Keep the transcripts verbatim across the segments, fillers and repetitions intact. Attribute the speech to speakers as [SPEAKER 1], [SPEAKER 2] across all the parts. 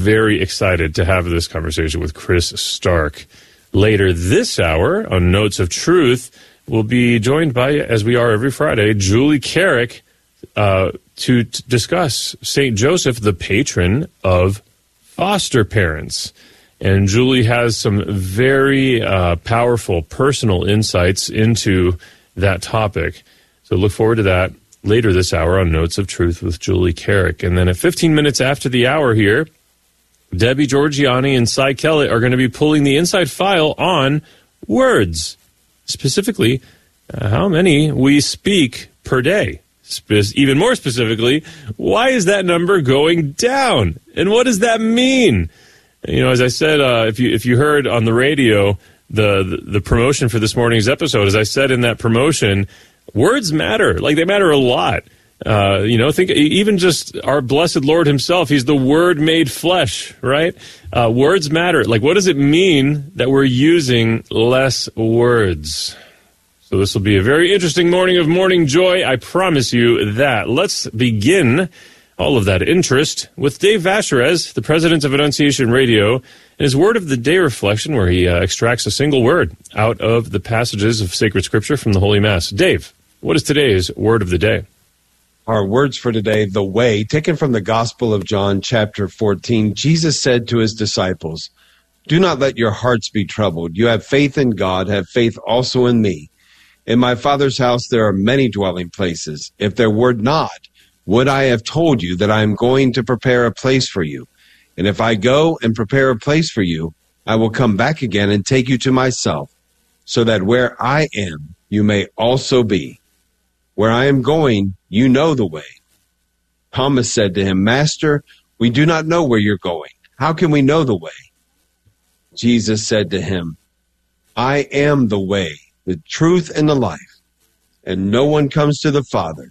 [SPEAKER 1] very excited to have this conversation with Chris Stark. Later this hour on Notes of Truth, we'll be joined by, as we are every Friday, Julie Carrick uh, to t- discuss Saint Joseph, the patron of foster parents. And Julie has some very uh, powerful personal insights into that topic. So look forward to that later this hour on Notes of Truth with Julie Carrick. And then at fifteen minutes after the hour here, Debbie Georgiani and Cy Kellett are going to be pulling the inside file on words. Specifically, uh, how many we speak per day. Spe- even more specifically, why is that number going down? And what does that mean? You know, as I said, uh, if you if you heard on the radio the, the the promotion for this morning's episode, as I said in that promotion, words matter. Like, they matter a lot. Uh, you know, think even just our blessed Lord himself. He's the Word made flesh, right? Uh, words matter. Like, what does it mean that we're using less words? So this will be a very interesting morning of morning joy. I promise you that. Let's begin all of that interest with Dave Vacherez, the president of Annunciation Radio, and his Word of the Day reflection, where he uh, extracts a single word out of the passages of sacred scripture from the Holy Mass. Dave, what is today's Word of the Day?
[SPEAKER 2] Our words for today, the way, taken from the Gospel of John, chapter fourteen. Jesus said to his disciples, "Do not let your hearts be troubled. You have faith in God, have faith also in me. In my Father's house there are many dwelling places. If there were not, would I have told you that I am going to prepare a place for you? And if I go and prepare a place for you, I will come back again and take you to myself, so that where I am, you may also be. Where I am going, you know the way." Thomas said to him, "Master, we do not know where you're going. How can we know the way?" Jesus said to him, "I am the way, the truth, and the life, and no one comes to the Father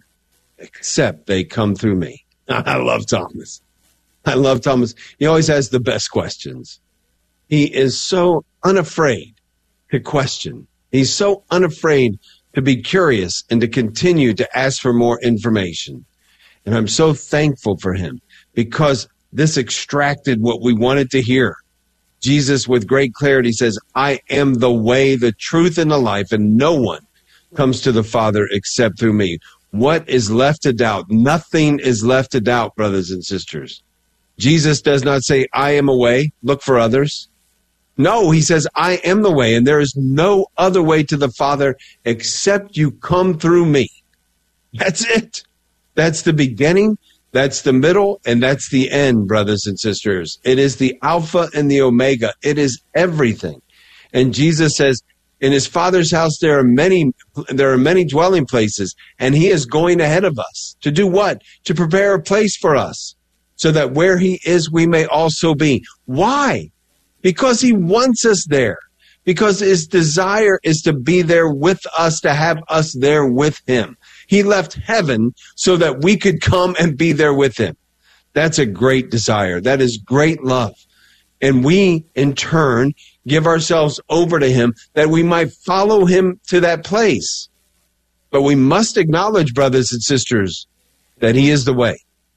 [SPEAKER 2] except they come through me." I love Thomas. I love Thomas. He always has the best questions. He is so unafraid to question. He's so unafraid to be curious and to continue to ask for more information. And I'm so thankful for him, because this extracted what we wanted to hear. Jesus, with great clarity, says, "I am the way, the truth, and the life, and no one comes to the Father except through me." What is left to doubt? Nothing is left to doubt, brothers and sisters. Jesus does not say, "I am a way, look for others." No, he says, "I am the way, and there is no other way to the Father except you come through me." That's it. That's the beginning, that's the middle, and that's the end, brothers and sisters. It is the Alpha and the Omega. It is everything. And Jesus says, in his Father's house there are many there are many dwelling places, and he is going ahead of us. To do what? To prepare a place for us, so that where he is, we may also be. Why? Because he wants us there. Because his desire is to be there with us, to have us there with him. He left heaven so that we could come and be there with him. That's a great desire. That is great love. And we, in turn, give ourselves over to him that we might follow him to that place. But we must acknowledge, brothers and sisters, that he is the way.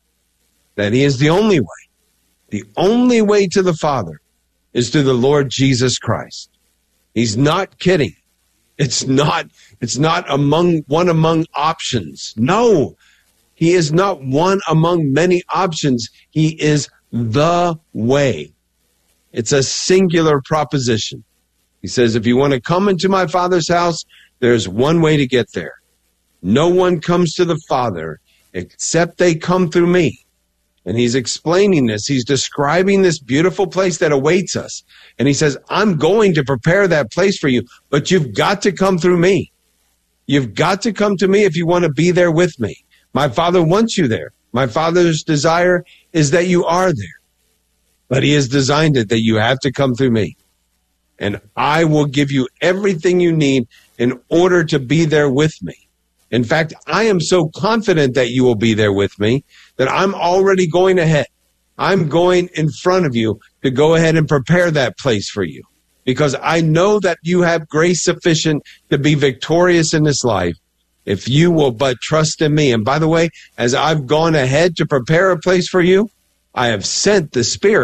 [SPEAKER 2] That he is the only way. The only way to the Father is through the Lord Jesus Christ. He's not kidding. It's not, it's not among one among options. No, he is not one among many options. He is the way. It's a singular proposition. He says, if you want to come into my Father's house, there's one way to get there. No one comes to the Father except they come through me. And he's explaining this. He's describing this beautiful place that awaits us. And he says, I'm going to prepare that place for you, but you've got to come through me. You've got to come to me if you want to be there with me. My Father wants you there. My Father's desire is that you are there. But he has designed it that you have to come through me. And I will give you everything you need in order to be there with me. In fact, I am so confident that you will be there with me that I'm already going ahead. I'm going in front of you to go ahead and prepare that place for you, because I know that you have grace sufficient to be victorious in this life if you will but trust in me. And by the way, as I've gone ahead to prepare a place for you, I have sent the Spirit